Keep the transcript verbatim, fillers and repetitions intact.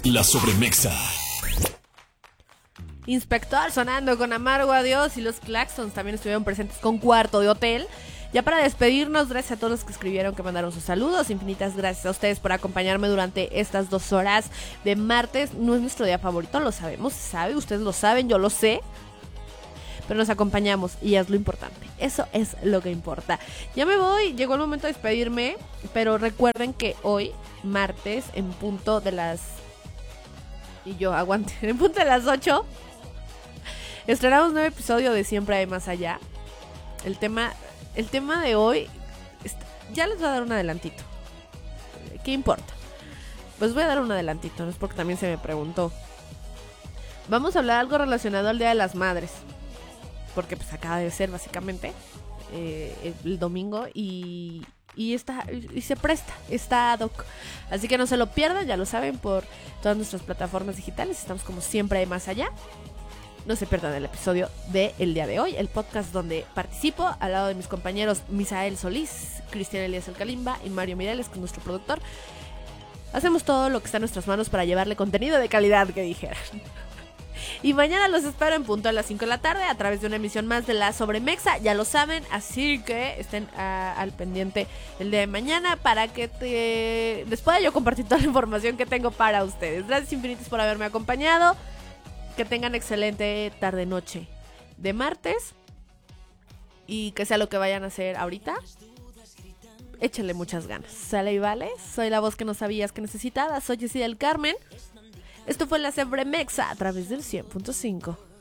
La Sobremexa. Inspector sonando con Amargo Adiós y los Claxons también estuvieron presentes con Cuarto de Hotel. Ya para despedirnos, gracias a todos los que escribieron, que mandaron sus saludos. Infinitas gracias a ustedes por acompañarme durante estas dos horas de martes. No es nuestro día favorito, lo sabemos, se sabe, ustedes lo saben, yo lo sé. Pero nos acompañamos y es lo importante. Eso es lo que importa. Ya me voy, llegó el momento de despedirme. Pero recuerden que hoy, martes, en punto de las... Y yo aguante, en punto de las ocho... estrenamos un nuevo episodio de Siempre hay más allá. El tema, el tema de hoy, está, ya les voy a dar un adelantito. ¿Qué importa? Pues voy a dar un adelantito, no es porque también se me preguntó. Vamos a hablar algo relacionado al Día de las Madres. Porque pues acaba de ser básicamente eh, el domingo y, y, está, y se presta, está ad hoc. Así que no se lo pierdan, ya lo saben, por todas nuestras plataformas digitales. Estamos como Siempre hay más allá. No se pierdan el episodio del día de hoy, el podcast donde participo al lado de mis compañeros Misael Solís, Cristian Elías El Kalimba y Mario Mireles, que es nuestro productor. Hacemos todo lo que está en nuestras manos para llevarle contenido de calidad, que dijeran. Y mañana los espero en punto a las cinco de la tarde a través de una emisión más de La Sobremexa, ya lo saben, así que estén a, al pendiente el día de mañana para que te... les pueda yo compartir toda la información que tengo para ustedes. Gracias infinitas por haberme acompañado. Que tengan excelente tarde-noche de martes. Y que sea lo que vayan a hacer ahorita, échenle muchas ganas. Sale y vale. Soy la voz que no sabías que necesitabas. Soy Jessy del Carmen. Esto fue La Sobremexa a través del cien punto cinco.